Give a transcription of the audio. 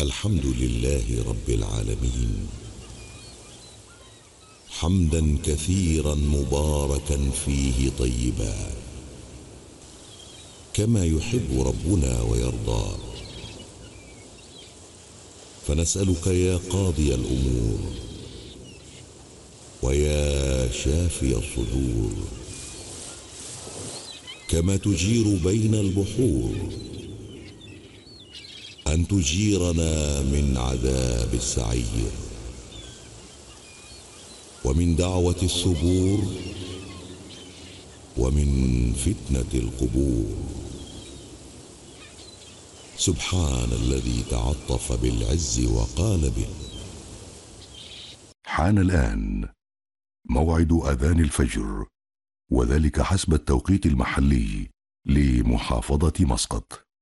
الحمد لله رب العالمين، حمدا كثيرا مباركا فيه طيبا، كما يحب ربنا ويرضى. فنسألك يا قاضي الأمور ويا شافي الصدور، كما تجير بين البحور، أن تجيرنا من عذاب السعير، ومن دعوة السبور، ومن فتنة القبور. سبحان الذي تعطف بالعز وقال به. حان الآن موعد أذان الفجر، وذلك حسب التوقيت المحلي لمحافظة مسقط.